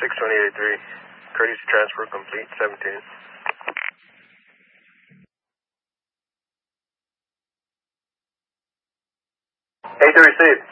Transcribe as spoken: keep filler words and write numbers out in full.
six twenty-eight eighty-three. Courtesy transfer complete, seventeen. eight three received.